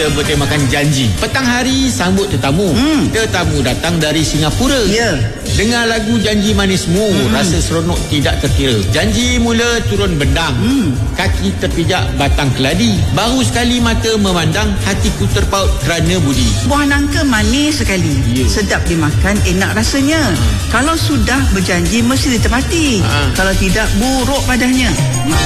kita bertemakan janji. Petang hari sambut tetamu. Tetamu datang dari Singapura. Dengar lagu Janji Manismu, rasa seronok tidak terkira. Janji mula turun bendang, kaki terpijak batang keladi. Baru sekali mata memandang, hatiku terpaut kerana budi. Buah nangka manis sekali, sedap dimakan, enak rasanya. Kalau sudah berjanji mesti ditepati. Kalau tidak, buruk padanya.